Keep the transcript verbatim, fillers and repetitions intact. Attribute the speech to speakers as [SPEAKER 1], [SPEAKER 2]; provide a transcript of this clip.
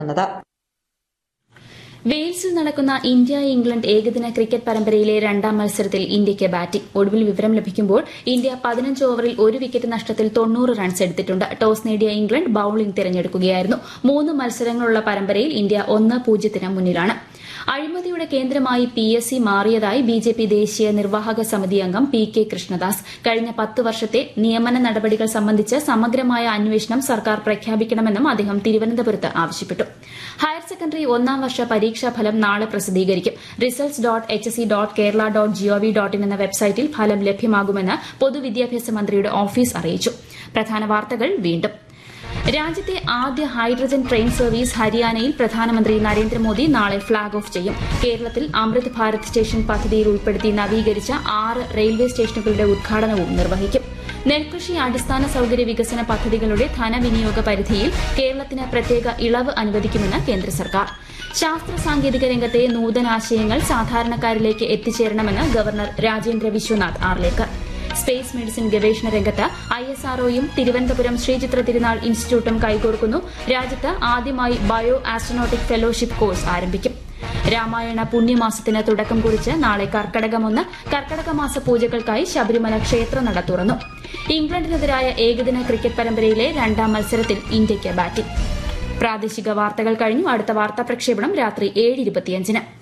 [SPEAKER 1] വെയിൽസിൽ നടക്കുന്ന India England ഏകദിന cricket പരമ്പരയിലെ രണ്ടാം മത്സരത്തിൽ ഇന്ത്യയ്ക്ക് ബാറ്റിംഗ്. ഒടുവിൽ വിവരം ലഭിക്കുമ്പോൾ ഇന്ത്യ പതിനഞ്ച് ഓവറിൽ ഒരു വിക്കറ്റ് നഷ്ടത്തിൽ തൊണ്ണൂറ് റൺസ് എടുത്തിട്ടുണ്ട്. ടോസ് നേടിയ ഇംഗ്ലണ്ട് ബൌളിംഗ് തിരഞ്ഞെടുക്കുകയായിരുന്നു. മൂന്ന് മത്സരങ്ങളുള്ള പരമ്പരയിൽ ഇന്ത്യ ഒന്ന് പൂജ്യത്തിന് മുന്നിലാണ്. അഴിമതിയുടെ കേന്ദ്രമായി പി എസ് സി മാറിയതായി ബി ജെ പി ദേശീയ നിർവാഹക സമിതി അംഗം പി കെ കൃഷ്ണദാസ്. കഴിഞ്ഞ പത്ത് വർഷത്തെ നിയമന നടപടികൾ സംബന്ധിച്ച് സമഗ്രമായ അന്വേഷണം സർക്കാർ പ്രഖ്യാപിക്കണമെന്നും അദ്ദേഹം തിരുവനന്തപുരത്ത് ആവശ്യപ്പെട്ടു. ഹയർ സെക്കൻഡറി ഒന്നാം വർഷ പരീക്ഷാഫലം നാളെ പ്രസിദ്ധീകരിക്കും. Results dot H S E dot Kerala dot G O V dot in എന്ന വെബ്സൈറ്റിൽ ഫലം ലഭ്യമാകുമെന്ന് പൊതുവിദ്യാഭ്യാസ മന്ത്രിയുടെ ഓഫീസ് അറിയിച്ചു. പ്രധാന വാർത്തകൾ വീണ്ടും. രാജ്യത്തെ ആദ്യ ഹൈഡ്രജൻ ട്രെയിൻ സർവീസ് ഹരിയാനയിൽ പ്രധാനമന്ത്രി നരേന്ദ്രമോദി നാളെ ഫ്ളാഗ് ഓഫ് ചെയ്യും. കേരളത്തിൽ അമൃത് ഭാരത് സ്റ്റേഷൻ പദ്ധതിയിൽ ഉൾപ്പെടുത്തി നവീകരിച്ച ആറ് റെയിൽവേ സ്റ്റേഷനുകളുടെ ഉദ്ഘാടനവും നിർവഹിക്കും. നെൽകൃഷി അടിസ്ഥാന സൌകര്യ വികസന പദ്ധതികളുടെ ധനവിനിയോഗ പരിധിയിൽ കേരളത്തിന് പ്രത്യേക ഇളവ് അനുവദിക്കുമെന്ന് കേന്ദ്ര സർക്കാർ. ശാസ്ത്ര സാങ്കേതിക രംഗത്തെ നൂതനാശയങ്ങൾ സാധാരണക്കാരിലേക്ക് എത്തിച്ചേരണമെന്ന് governor Rajendra Vishwanath Arlekar. Space medicine ഗവേഷണ രംഗത്ത് ഐ എസ് ആർഒയും തിരുവനന്തപുരം ശ്രീചിത്ര തിരുനാൾ ഇൻസ്റ്റിറ്റ്യൂട്ടും കൈകോർക്കുന്നു. രാജ്യത്ത് ആദ്യമായി ബയോ ആസ്ട്രോനോട്ടിക് ഫെലോഷിപ്പ് കോഴ്സ് ആരംഭിക്കും. രാമായണ പുണ്യമാസത്തിന് തുടക്കം കുറിച്ച് നാളെ കർക്കടകമൊന്ന്. കർക്കടക മാസ പൂജകൾക്കായി ശബരിമല ക്ഷേത്രനട തുറന്നു. ഇംഗ്ലണ്ടിനെതിരായ ഏകദിന ക്രിക്കറ്റ് പരമ്പരയിലെ രണ്ടാം മത്സരത്തിൽ ഇന്ത്യയ്ക്ക് ബാറ്റിംഗ്. പ്രാദേശിക വാർത്തകൾ കഴിഞ്ഞു. അടുത്ത വാർത്താ പ്രക്ഷേപണം രാത്രി ഏഴ് ഇരുപത്തിയഞ്ചിന്.